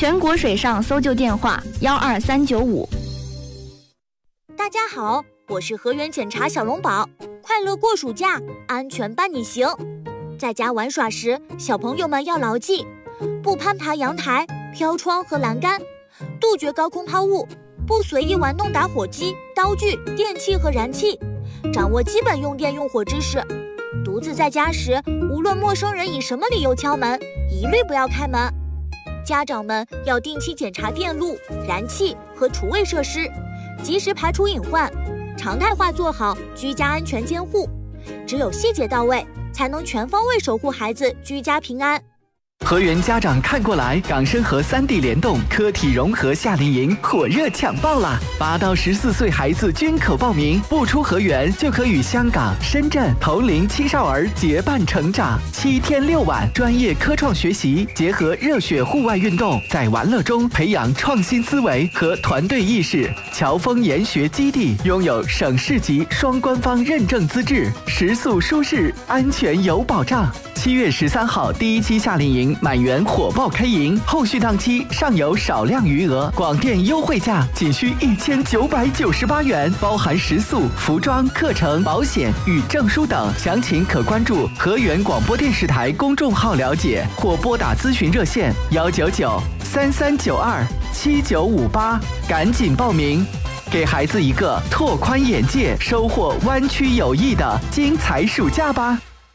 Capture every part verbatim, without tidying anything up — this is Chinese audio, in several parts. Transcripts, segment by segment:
全国水上搜救电话幺二三九五。 大家好，我是河源检查小龙宝，快乐过暑假，安全伴你行。在家玩耍时，小朋友们要牢记：不攀爬阳台、飘窗和栏杆，杜绝高空抛物，不随意玩弄打火机、刀具、电器和燃气，掌握基本用电用火知识。独自在家时，无论陌生人以什么理由敲门，一律不要开门。家长们要定期检查电路、燃气和厨卫设施，及时排除隐患，常态化做好居家安全监护。只有细节到位，才能全方位守护孩子居家平安。 河源家长看过来，港深河三地联动科体融合夏令营火热抢报啦！八到十四岁孩子均可报名，不出河源就可与香港、深圳同龄青少儿结伴成长。七天六晚，专业科创学习，结合热血户外运动，在玩乐中培养创新思维和团队意识。侨丰研学基地拥有省市级双官方认证资质，食宿舒适，安全有保障。七月十三号第一期夏令营满员火爆开营，后续档期尚有少量余额，广电优惠价仅需一千九百九十八元，包含食宿、服装、课程、保险与证书等。详情可关注河源广播电视台公众号了解，或拨打咨询热线幺九九三三九二七九五八，赶紧报名，给孩子一个拓宽眼界、收获湾区友谊的精彩暑假吧。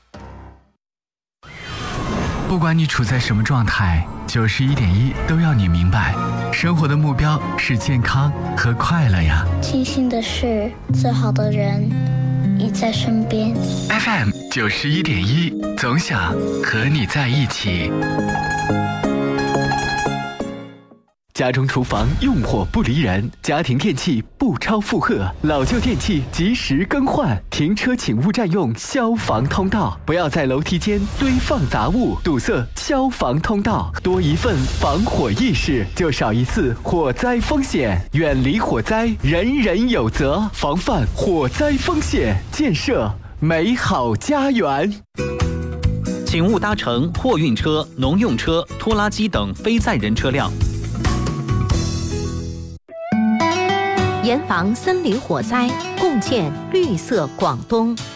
不管你处在什么状态，九十一点一都要你明白，生活的目标是健康和快乐呀。 庆幸的是，最好的人已在身边。 F M 九十一点一，总想和你在一起。 家中厨房用火不离人，家庭电器不超负荷，老旧电器及时更换。停车请勿占用消防通道，不要在楼梯间堆放杂物，堵塞消防通道。多一份防火意识，就少一次火灾风险。远离火灾，人人有责。防范火灾风险，建设美好家园。 请勿搭乘货运车、农用车、拖拉机等非载人车辆。 严防森林火灾，共建绿色广东。